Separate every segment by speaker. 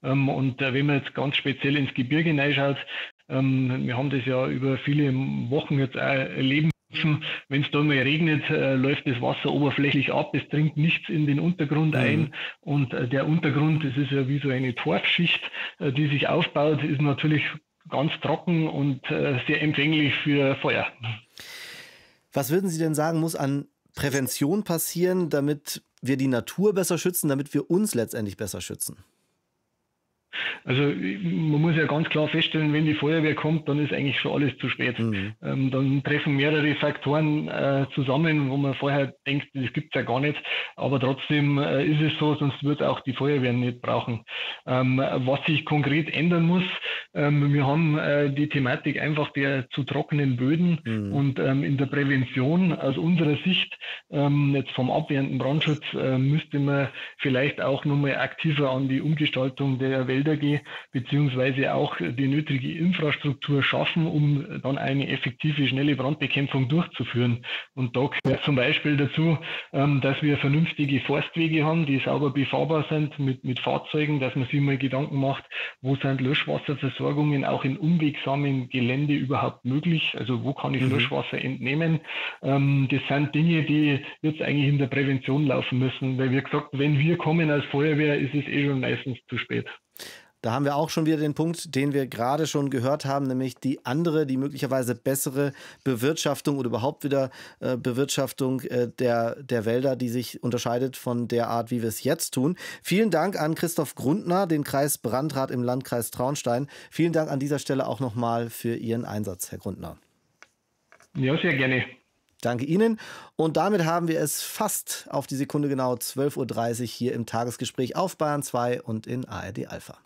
Speaker 1: Und wenn man jetzt ganz speziell ins Gebirge hineinschaut, wir haben das ja über viele Wochen jetzt auch erleben müssen. Wenn es da mal regnet, läuft das Wasser oberflächlich ab, es dringt nichts in den Untergrund ein und der Untergrund, das ist ja wie so eine Torfschicht, die sich aufbaut, ist natürlich ganz trocken und sehr empfänglich für Feuer.
Speaker 2: Was würden Sie denn sagen, muss an Prävention passieren, damit wir die Natur besser schützen, damit wir uns letztendlich besser schützen?
Speaker 1: Also man muss ja ganz klar feststellen, wenn die Feuerwehr kommt, dann ist eigentlich schon alles zu spät. Dann treffen mehrere Faktoren zusammen, wo man vorher denkt, das gibt's ja gar nicht. Aber trotzdem ist es so, sonst wird auch die Feuerwehr nicht brauchen. Was sich konkret ändern muss, wir haben die Thematik einfach der zu trockenen Böden und in der Prävention aus unserer Sicht, jetzt vom abwehrenden Brandschutz, müsste man vielleicht auch nochmal aktiver an die Umgestaltung der Wälder gehen, beziehungsweise auch die nötige Infrastruktur schaffen, um dann eine effektive, schnelle Brandbekämpfung durchzuführen. Und da gehört zum Beispiel dazu, dass wir vernünftige Forstwege haben, die sauber befahrbar sind mit Fahrzeugen, dass man sich mal Gedanken macht, wo sind Löschwasserversorgungen auch in unwegsamen Gelände überhaupt möglich? Also wo kann ich Löschwasser entnehmen? Das sind Dinge, die jetzt eigentlich in der Prävention laufen müssen, weil wie gesagt, wenn wir kommen als Feuerwehr, ist es schon meistens zu spät.
Speaker 2: Da haben wir auch schon wieder den Punkt, den wir gerade schon gehört haben, nämlich die möglicherweise bessere Bewirtschaftung oder überhaupt wieder Bewirtschaftung der Wälder, die sich unterscheidet von der Art, wie wir es jetzt tun. Vielen Dank an Christoph Grundner, den Kreisbrandrat im Landkreis Traunstein. Vielen Dank an dieser Stelle auch nochmal für Ihren Einsatz, Herr Grundner.
Speaker 1: Ja, sehr gerne.
Speaker 2: Danke Ihnen. Und damit haben wir es fast auf die Sekunde genau 12:30 Uhr hier im Tagesgespräch auf Bayern 2 und in ARD Alpha.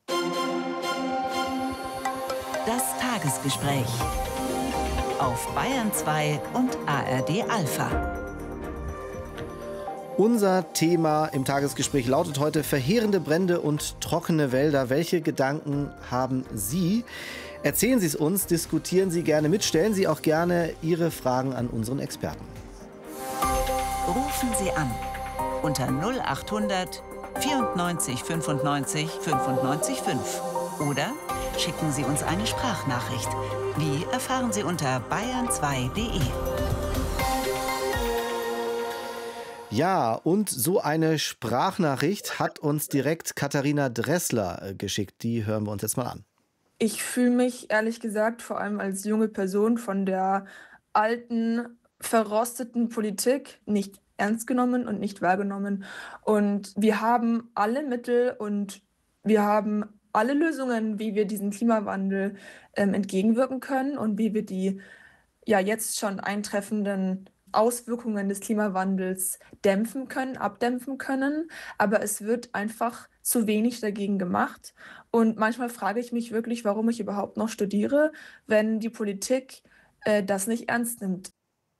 Speaker 3: Das Tagesgespräch auf Bayern 2 und ARD Alpha.
Speaker 2: Unser Thema im Tagesgespräch lautet heute verheerende Brände und trockene Wälder. Welche Gedanken haben Sie? Erzählen Sie es uns, diskutieren Sie gerne mit, stellen Sie auch gerne Ihre Fragen an unseren Experten.
Speaker 3: Rufen Sie an unter 0800 94 95 95 5 oder schicken Sie uns eine Sprachnachricht. Wie erfahren Sie unter bayern2.de.
Speaker 2: Ja, und so eine Sprachnachricht hat uns direkt Katharina Dressler geschickt. Die hören wir uns jetzt mal an.
Speaker 4: Ich fühle mich ehrlich gesagt vor allem als junge Person von der alten, verrosteten Politik nicht ernst genommen und nicht wahrgenommen. Und wir haben alle Mittel und wir haben alle Lösungen, wie wir diesem Klimawandel entgegenwirken können und wie wir die ja jetzt schon eintreffenden Auswirkungen des Klimawandels abdämpfen können. Aber es wird einfach zu wenig dagegen gemacht. Und manchmal frage ich mich wirklich, warum ich überhaupt noch studiere, wenn die Politik das nicht ernst nimmt.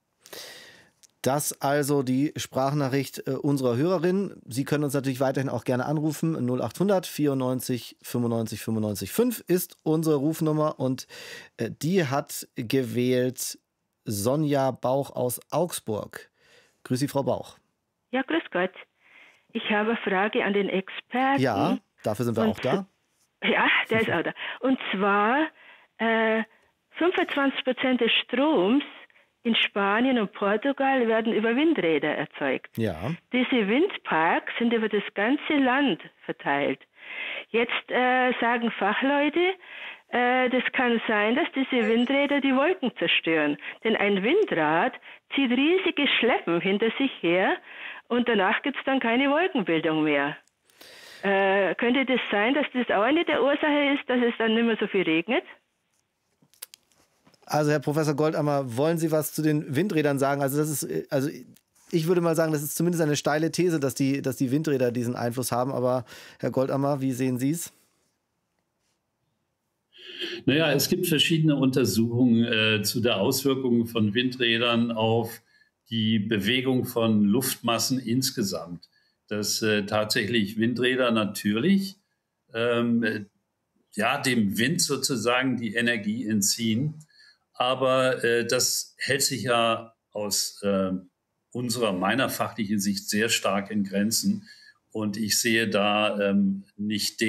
Speaker 2: Das also die Sprachnachricht unserer Hörerin. Sie können uns natürlich weiterhin auch gerne anrufen. 0800 94 95 95 5 ist unsere Rufnummer und die hat gewählt Sonja Bauch aus Augsburg. Grüß Sie, Frau Bauch.
Speaker 5: Ja, grüß Gott. Ich habe eine Frage an den Experten.
Speaker 2: Ja, dafür sind wir auch da.
Speaker 5: Ja, der ist auch da. Und zwar 25% des Stroms in Spanien und Portugal werden über Windräder erzeugt.
Speaker 2: Ja.
Speaker 5: Diese Windparks sind über das ganze Land verteilt. Jetzt sagen Fachleute, das kann sein, dass diese Windräder die Wolken zerstören. Denn ein Windrad zieht riesige Schleppen hinter sich her und danach gibt es dann keine Wolkenbildung mehr. Könnte das sein, dass das auch eine der Ursachen ist, dass es dann nicht mehr so viel regnet?
Speaker 2: Also Herr Professor Goldammer, wollen Sie was zu den Windrädern sagen? Also ich würde mal sagen, das ist zumindest eine steile These, dass die Windräder diesen Einfluss haben. Aber Herr Goldammer, wie sehen Sie es?
Speaker 6: Naja, es gibt verschiedene Untersuchungen zu der Auswirkung von Windrädern auf die Bewegung von Luftmassen insgesamt. Dass tatsächlich Windräder natürlich dem Wind sozusagen die Energie entziehen. Aber das hält sich ja aus meiner fachlichen Sicht sehr stark in Grenzen. Und ich sehe da nicht